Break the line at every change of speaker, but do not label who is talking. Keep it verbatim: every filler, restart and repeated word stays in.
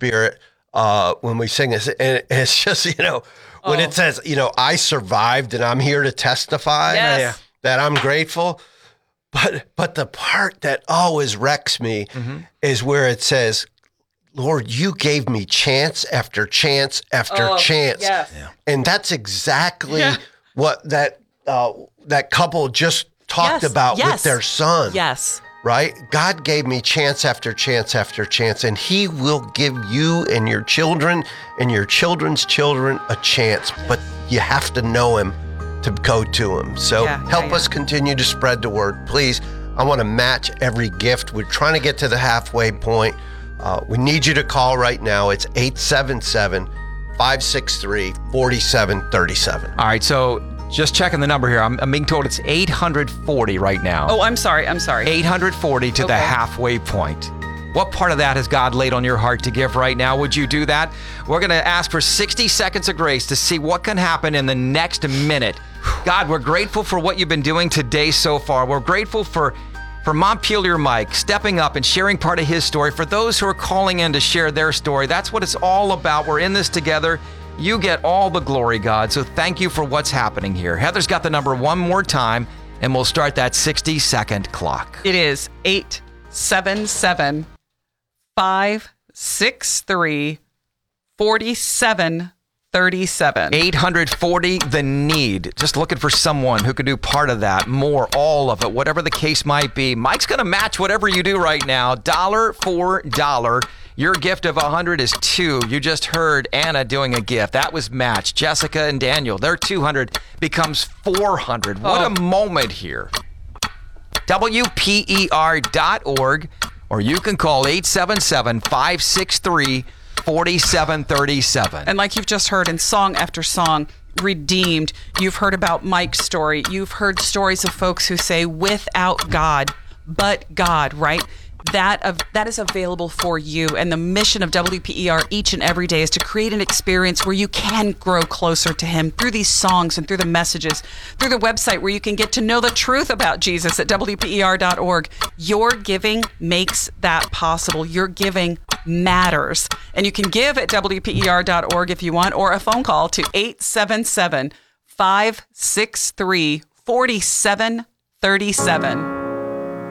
Spirit uh, when we sing this. And it's just, you know, when oh. it says, you know, I survived and I'm here to testify
yes.
that I'm grateful. But but the part that always wrecks me mm-hmm. is where it says, Lord, you gave me chance after chance after
oh,
chance.
Yes. Yeah.
And that's exactly
yeah.
what that uh, that couple just talked
yes.
about
yes.
with their son.
Yes.
Right? God gave me chance after chance after chance, and he will give you and your children and your children's children a chance, but you have to know him to go to him. So
yeah,
help
yeah, yeah.
us continue to spread the word. Please, I want to match every gift. We're trying to get to the halfway point. Uh, we need you to call right now. It's eight seven seven, five six three, four seven three seven.
All right, so just checking the number here. I'm, I'm being told it's eight hundred forty right now.
Oh, I'm sorry. I'm sorry.
eight hundred forty to
okay.
the halfway point. What part of that has God laid on your heart to give right now? Would you do that? We're going to ask for sixty seconds of grace to see what can happen in the next minute. God, we're grateful for what you've been doing today so far. We're grateful for, for Montpelier Mike stepping up and sharing part of his story. For those who are calling in to share their story, that's what it's all about. We're in this together. You get all the glory, God. So thank you for what's happening here. Heather's got the number one more time, and we'll start that sixty second clock.
It is eight seven seven, five six three, four seven three seven.
eight hundred forty, the need. Just looking for someone who could do part of that, more, all of it, whatever the case might be. Mike's going to match whatever you do right now, dollar for dollar. Your gift of one hundred is two. You just heard Anna doing a gift. That was matched. Jessica and Daniel, their two hundred becomes four hundred. What
oh.
a moment here. W P E R dot org, or you can call eight seven seven, five six three, four seven three seven.
And like you've just heard in song after song, redeemed. You've heard about Mike's story. You've heard stories of folks who say, without God, but God, right? That of that is available for you. And the mission of W P E R each and every day is to create an experience where you can grow closer to him through these songs and through the messages, through the website where you can get to know the truth about Jesus at W P E R dot org. Your giving makes that possible. Your giving matters. And you can give at W P E R dot org if you want, or a phone call to eight seven seven, five six three, four seven three seven.